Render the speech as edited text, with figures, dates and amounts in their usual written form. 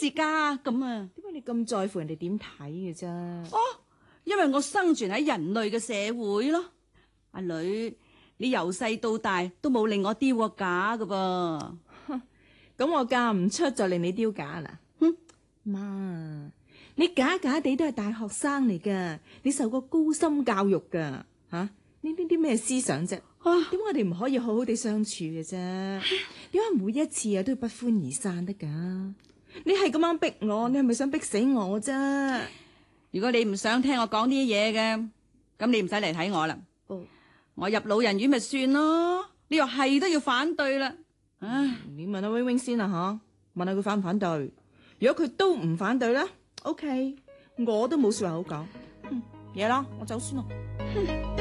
事噶咁啊？ 點解你咁在乎人哋點睇嘅啫？ 哦，因為我生存喺人類嘅社會咯。阿女，你由細到大都冇令我丟過架噶噃。 咁我嫁唔出就令你丟架啦？ 哼， 媽，你假假地都係大學生嚟噶，你受過高深教育噶吓？呢啲咩思想啫？點解我哋唔可以好好地相處嘅啫？點解每一次啊都要不歡而散得噶？你係咁樣逼我，你係咪想逼死我啫？ 如果你唔想聽我講呢啲嘢嘅，咁你唔使嚟睇我啦。 哦， 我入老人院咪算咯，你又係都要反對啦。唉， 你問阿 wing wing 先啦吓，問下佢反唔反對？如果佢都唔反對咧，OK，我都冇說話好講。嘢啦，我走先咯。